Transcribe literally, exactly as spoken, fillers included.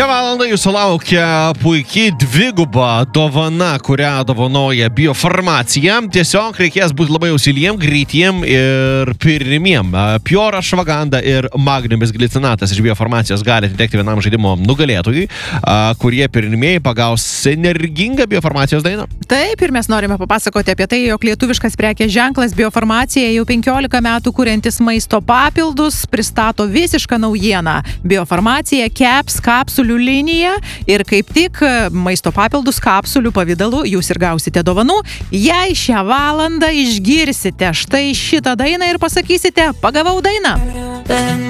Šią valandą jūsų laukia puikiai dviguba dovana, kurią dovanoja Biofarmacija. Tiesiog reikės būti labai ausiliem, greitiem ir pirmiem. Pure Ashwagandha ir magniumis glicinatas iš Biofarmacijos gali atitekti vienam žaidimo nugalėtojui, kurie pirmieji pagaus energingą Biofarmacijos dainą. Taip, ir mes norime papasakoti apie tai, jog lietuviškas prekės ženklas Biofarmacija jau penkiolika metų kuriantis maisto papildus pristato visišką naujieną. Biofarmacija Caps kapsulių linija ir kaip tik maisto papildus kapsulių pavidalu jūs ir gausite dovanų, jei šią valandą išgirsite štai šitą dainą ir pasakysite: pagavau dainą.